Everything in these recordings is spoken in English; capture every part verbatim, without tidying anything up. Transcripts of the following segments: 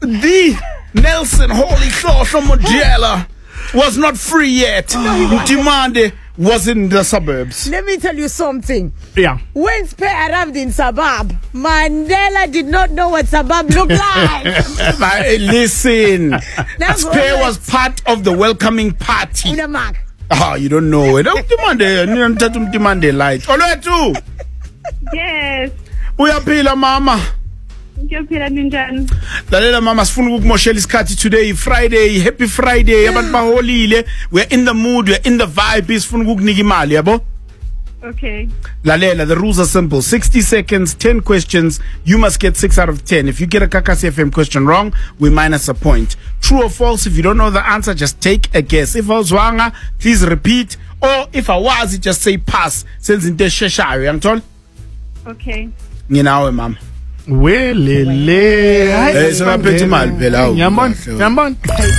the Nelson Holy Claw from Modela was not free yet. Mtimande was in the suburbs. Let me tell you something. Yeah. When Spare arrived in Sabab, Mandela did not know what Sabab looked like. But, uh, listen, Spare was part of the welcoming party. Ah, you don't know it. Mtimande, Mtimande light. Olwethu. Yes. Uyaphila mama. Ngiyaphila ninjani? Lalela mama sifuna ukukumoshela isikhathi today Friday. Happy Friday. Abantu baholile. We're in the mood, we're in the vibe. Sifuna ukukunika imali yabo. Okay. Lalela, the rules are simple. sixty seconds, ten questions. You must get six out of ten. If you get a Kakasi F M question wrong, we minus a point. True or false, if you don't know the answer, just take a guess. If I was wrong, please repeat. Or if I was, just say pass. Since in the sheshari, I'm told. Okay. Nginawe mama. Welele. Eh, singaphethe imali phela. Yambon, yambon.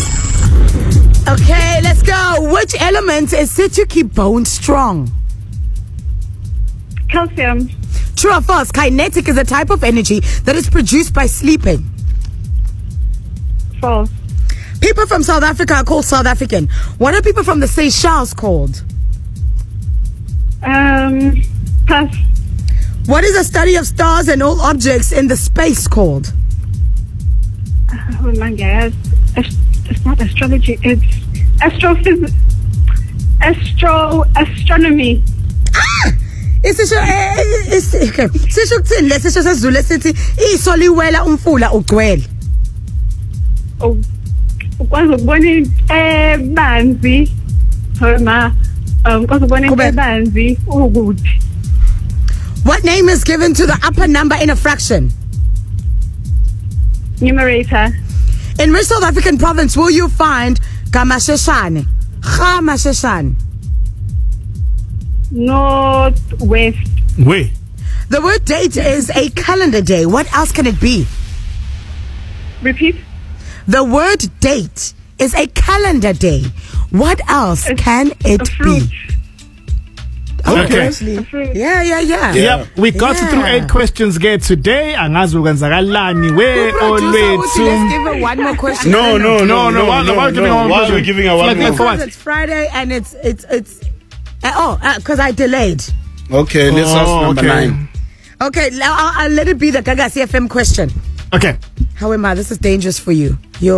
Okay, let's go. Which element is said to keep bones strong? Calcium. True or false? Kinetic is a type of energy that is produced by sleeping. False. People from South Africa are called South African. What are people from the Seychelles called? Um, pass. What is the study of stars and all objects in the space called? Oh my God. It's not astrology. It's astrophysics. Astro astronomy. Ah! Isisho eh is okay. Sisho kuthini lesisho sesiZulu esithi isoliwela umfula ugcwele. Oh. Ukwazi ukubona ebanzi. Homa. Um, ukwazi ukubona ebanzi ukuthi. What name is given to the upper number in a fraction? Numerator. In which South African province will you find Gamasheshane? Gamasheshane. Northwest. Wait. The word date is a calendar day. What else can it be? Repeat. The word date is a calendar day. What else It's can it fruit. be? Okay. Okay. Yeah, yeah, yeah. Yep, we got Yeah. through eight questions again today. Angazi ukwenzakalani we Producer, let's give olwethu. her one more question. No, no, no, No, no, why- no, why are we giving no. her one Why are question? we giving her one Like, more? for what? Because it's Friday and it's it's it's uh, oh because I delayed. Okay, let's ask Oh, number okay. nine. Okay, now I'll, I'll let it be the Kakasi F M question. Okay. How am I? This is dangerous for you. Yo,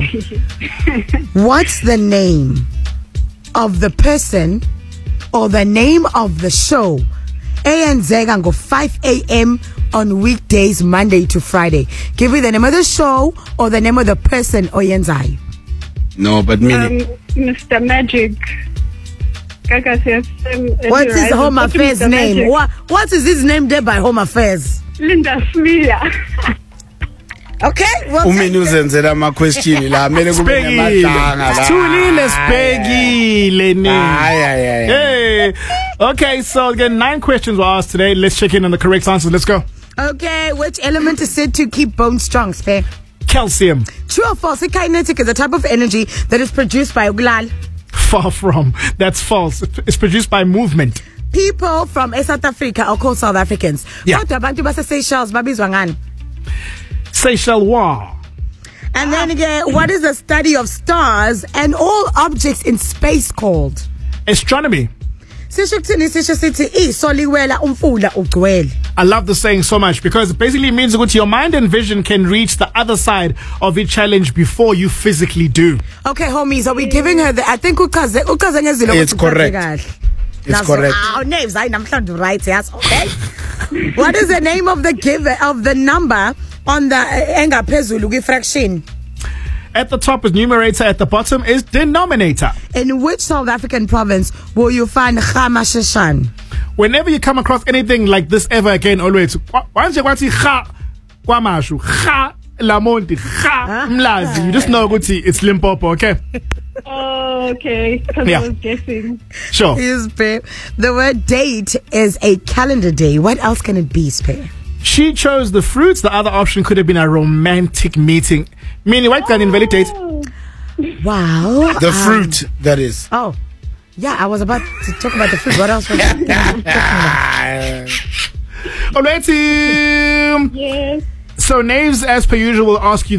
what's the name of the person or the name of the show eyenzeka go five a.m. on weekdays Monday to Friday? Give me the name of the show or the name of the person oyenzayo. No, but meaning. Um, Mister Magic. What is Home Affairs name? What What is his name there by Home Affairs? Linda Smear. Okay, well, Umini uzenzela ama question la mele kube Spegile. namadlanga la. Thulile spegile ni. Ay ay ay. Hey. Okay, so again, nine questions were asked today. Let's check in on the correct answers. Let's go. okay, which element is said to keep bones strong, Spare? Calcium. True or false? Kinetic is a type of energy that is produced by ukulal. Far from. That's false. It's produced by movement. People from South Africa are called South Africans. Yeah. Kodwa abantu base Seychelles babizwa ngani? Seychelles. And then again, what is the study of stars and all objects in space called? Astronomy. Sisho kuthini sisho sithi isoliwela umfula ugcwele. I love the saying so much because it basically means that your mind and vision can reach the other side of each challenge before you physically do. Okay, homies, are we giving her the I think ukaze ukaze ngezilo It's correct. It's correct. Our names I namhlanje right, yes. Okay. What is the name of the giver of the number on the engaphezulu kwi fraction? At the top is numerator, at the bottom is denominator. In which South African province will you find Gamasheshan? Whenever you come across anything like this ever again, always once you want to kha kwamashu kha lamonti kha mlazi, you just know ukuthi it's Limpopo, okay? Oh, okay. Because Yeah. I was guessing. Sure. Yes, babe. The word date is a calendar day. What else can it be, Spare? She chose the fruits. The other option could have been a romantic meeting. Meaning, what can invalidate? Wow. The Um, fruit, that is. Oh. Yeah, I was about to talk about the fruit. What else was I talking about? All right, team. Yes. So, Naves, as per usual, will ask you